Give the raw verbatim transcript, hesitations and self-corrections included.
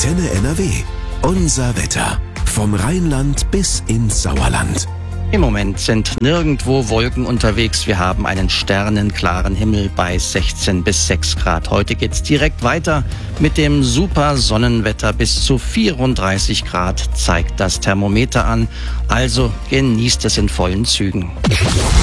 Antenne N R W. Unser Wetter. Vom Rheinland bis ins Sauerland. Im Moment sind nirgendwo Wolken unterwegs. Wir haben einen sternenklaren Himmel bei sechzehn bis sechs Grad. Heute geht's direkt weiter mit dem super Sonnenwetter. Bis zu vierunddreißig Grad zeigt das Thermometer an. Also genießt es in vollen Zügen.